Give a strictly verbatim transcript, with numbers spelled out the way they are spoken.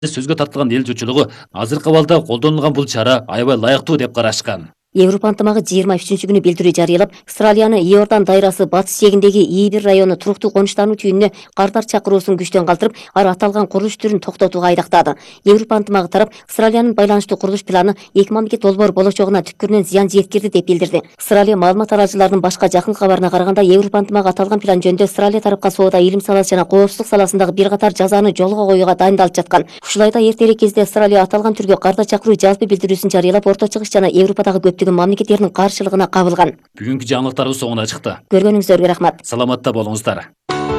сөзгө тартылган эл жұртшылығы азыркы абалда колдонулган бул чара аябай ылайыктуу деп карашкан. Европа ынтымагы жыйырма үчүнчү күнү билдирүү жарыялап, Австралияны Иордан дайрасы батыш жээгиндеги Ийбир району туруктуу конуштануу түйүнүнө кардар чакыруусун күчтөн калтырып, ар аталган курулуш түрүн токтотууга айдактады. Европа ынтымагы тарап Австралиянын байланыштуу курулуш планы эки мамлекет долбоор болочогуна түпкүрүнөн зыян жеткирди деп билдирди. Австралия маалымат аралчыларынын башка жакын кабарына караганда, Европа ынтымагы аталган план жөнүндө Австралия тарапка соода, илим саласы жана коопсуздук саласындагы бир катар жазаны жолго коюуга дайындалып жаткан. Ушул айда эртерээк кезде Австралия аталган түргө кардар чакыруу жалпы билдирүүсүн жарыялап, Орто Чыгыш жана Европадагы көптөгөн мамлекеттердин каршылыгына кабылган. Бүгүнкү жаңылыктарыбыз соңуна чыкты. Көргөнүңүздөргө рахмат. Саламатта болуңуздар.